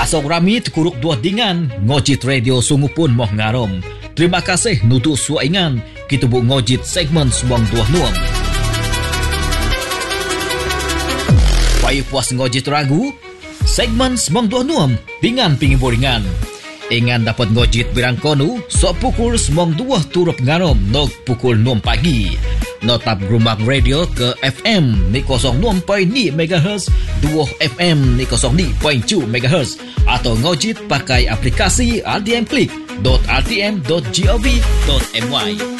Asok rami tekuruk dua dingan, ngojit radio sungu pun moh ngarom. Terima kasih nutu suaingan, kita bu ngojit segmen semong dua nuam. Payah puas ngojit ragu, segmen semong dua nuam, dingan pingin boringan. Ingan dapat ngojit birang konu, sok pukul semong dua turut ngarom, nok pukul 6 pagi. Notap Grumak Radio ke FM ni 06.2 MHz, 2 FM ni 02.2 MHz atau ngojit pakai aplikasi RTM Click.rtm.gov.my.